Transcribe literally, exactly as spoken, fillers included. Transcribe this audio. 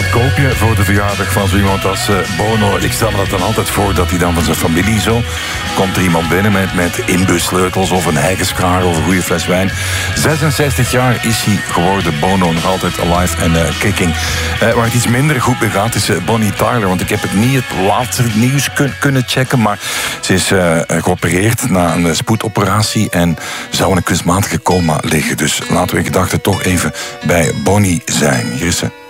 koop je voor de verjaardag van zo iemand als uh, Bono? Ik stel me dat dan altijd voor dat hij dan van zijn familie zo... Komt er iemand binnen met, met inbussleutels of een heigenskraar of een goede fles wijn. zesenzestig jaar is hij geworden, Bono, nog altijd alive en uh, kicking. Uh, waar het iets minder goed mee gaat is uh, Bonnie Tyler, want ik heb het niet het laatste nieuws kun, kunnen checken, maar ze is uh, geopereerd na een spoedoperatie en zou in een kunstmatige coma liggen. Dus laten we in gedachten toch even bij Bonnie zijn. Hier is ze.